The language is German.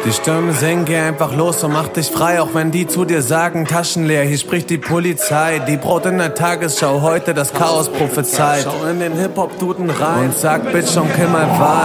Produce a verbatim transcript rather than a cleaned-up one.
Die Stürme singen, geh einfach los und mach dich frei, auch wenn die zu dir sagen, Taschen leer, hier spricht die Polizei. Die Brot in der Tagesschau, heute das Chaos prophezeit. Schau in den Hip-Hop-Duden rein und sag, Bitch, und kill mal Vibe.